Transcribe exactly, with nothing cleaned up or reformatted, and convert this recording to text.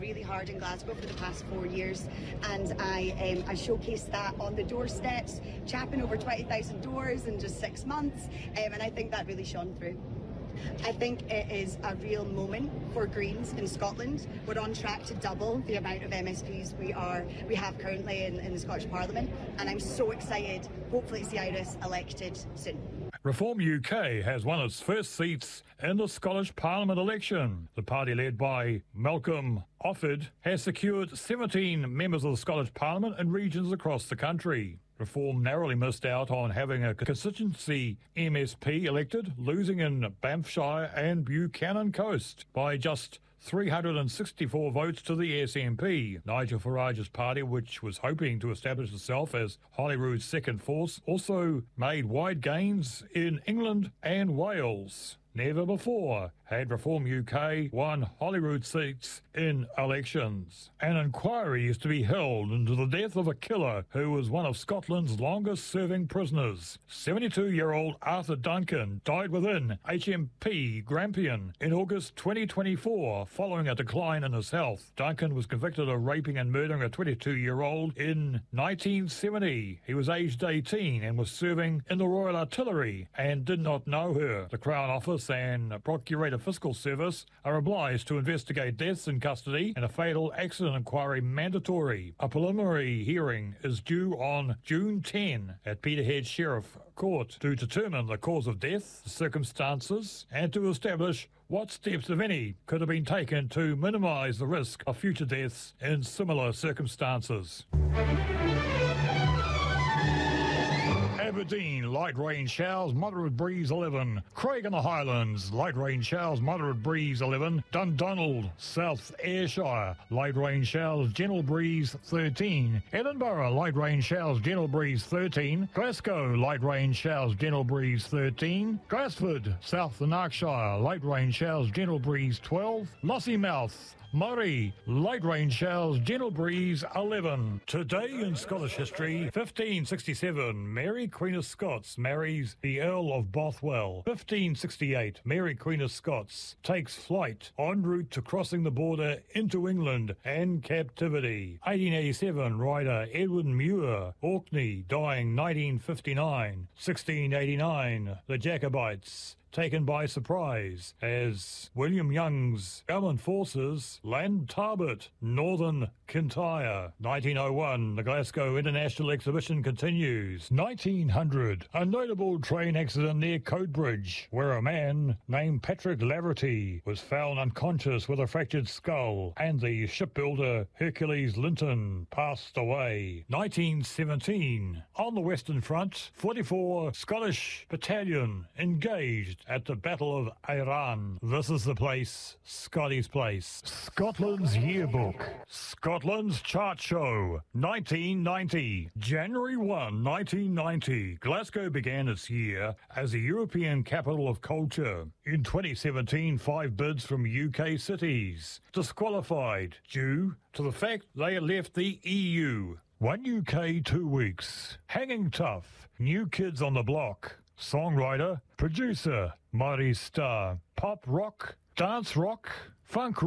really hard in Glasgow for the past four years, and I um, I showcased that on the doorsteps, chapping over twenty thousand doors in just six months, um, and I think that really shone through. I think it is a real moment for Greens in Scotland. We're on track to double the amount of M S Ps we are we have currently in, in the Scottish Parliament, and I'm so excited. Hopefully to see Iris elected soon. Reform U K has won its first seats in the Scottish Parliament election. The party led by Malcolm Offord has secured seventeen members of the Scottish Parliament in regions across the country. Reform narrowly missed out on having a constituency M S P elected, losing in Banffshire and Buchanan Coast by just three hundred sixty-four votes to the S N P. Nigel Farage's party, which was hoping to establish itself as Holyrood's second force, also made wide gains in England and Wales. Never before had Reform U K won Holyrood seats in elections. An inquiry is to be held into the death of a killer who was one of Scotland's longest-serving prisoners. seventy-two-year-old Arthur Duncan died within H M P Grampian in August twenty twenty-four following a decline in his health. Duncan was convicted of raping and murdering a twenty-two-year-old in nineteen seventy. He was aged eighteen and was serving in the Royal Artillery and did not know her. The Crown Office and Procurator Fiscal Service are obliged to investigate deaths in custody and a fatal accident inquiry mandatory. A preliminary hearing is due on June tenth at Peterhead Sheriff Court to determine the cause of death, the circumstances, and to establish what steps, if any, could have been taken to minimise the risk of future deaths in similar circumstances. Aberdeen, light rain showers, moderate breeze eleven. Craig in the Highlands, light rain showers, moderate breeze eleven. Dundonald, South Ayrshire, light rain showers, gentle breeze thirteen. Edinburgh, light rain showers, gentle breeze thirteen. Glasgow, light rain showers, gentle breeze thirteen. Glasford, South Lanarkshire, light rain showers, gentle breeze twelve. Lossiemouth, Murray, light rain showers, gentle breeze eleven. Today in Scottish history, fifteen sixty-seven, Mary Queen of Scots marries the Earl of Bothwell. fifteen sixty-eight, Mary Queen of Scots takes flight en route to crossing the border into England and captivity. eighteen eighty-seven, writer Edwin Muir, Orkney, dying nineteen fifty-nine. sixteen eighty-nine, the Jacobites taken by surprise as William Young's Government forces land Tarbert, northern Kintyre. nineteen oh one, the Glasgow International Exhibition continues. nineteen hundred, a notable train accident near Coatbridge, where a man named Patrick Laverty was found unconscious with a fractured skull, and the shipbuilder Hercules Linton passed away. nineteen seventeen, on the Western Front, forty-four Scottish Battalion engaged at the Battle of Iran. This is the place, Scotty's place. Scotland's Yearbook. Scotland's Chart Show. nineteen ninety. January first, nineteen ninety. Glasgow began its year as the European capital of culture. In twenty seventeen, five bids from U K cities disqualified due to the fact they had left the E U. One U K, two weeks. Hanging Tough. New Kids on the Block. Songwriter, producer, Mighty Star. Pop rock, dance rock, funk rock.